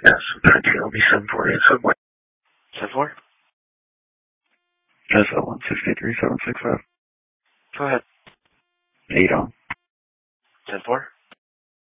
Yes, 19074871. 74? That's 163765. Go ahead. 8 on. 10-4?